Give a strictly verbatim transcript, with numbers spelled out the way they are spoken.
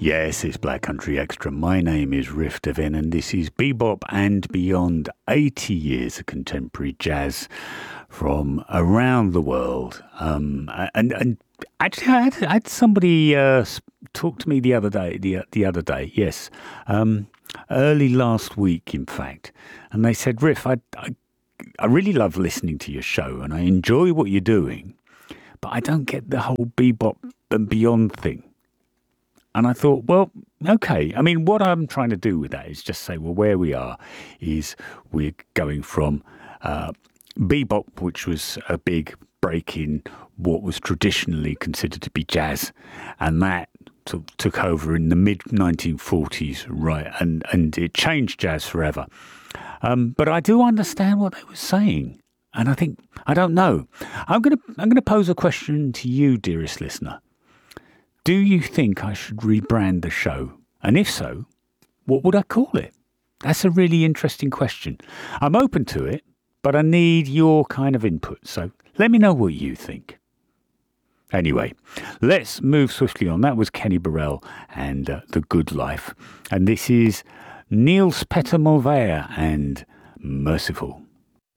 Yes, it's Black Country Extra. My name is Riff Devin, and this is Bebop and Beyond, eighty years of contemporary jazz from around the world. Um, and, and actually, I had, I had somebody uh, talk to me the other day, the, the other day, yes, um, early last week, in fact, and they said, Riff, I, I, I really love listening to your show, and I enjoy what you're doing, but I don't get the whole Bebop and Beyond thing. And I thought, well, okay. I mean, what I'm trying to do with that is just say, well, where we are is we're going from uh, bebop, which was a big break in what was traditionally considered to be jazz, and that t- took over in the mid nineteen forties, right? And and it changed jazz forever. Um, but I do understand what they were saying, and I think I don't know. I'm gonna I'm gonna pose a question to you, dearest listener. Do you think I should rebrand the show? And if so, what would I call it? That's a really interesting question. I'm open to it, but I need your kind of input. So let me know what you think. Anyway, let's move swiftly on. That was Kenny Burrell and uh, The Good Life. And this is Niels Petter Molvær and Merciful.